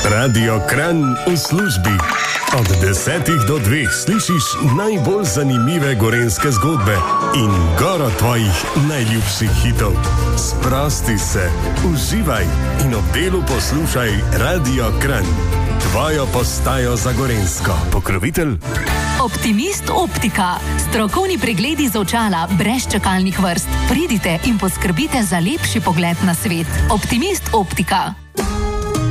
Radio Kranj v službi. Od 10 do 2 slišiš najbolj zanimive gorenjske zgodbe in goro tvojih najljubših hitov. Sprosti se, uživaj in ob delu poslušaj Radio Kranj. Tvojo postajo za gorenjsko. Pokrovitelj Optimist Optika. Strokovni pregledi z očala brez čakalnih vrst. Pridite in poskrbite za lepši pogled na svet. Optimist Optika.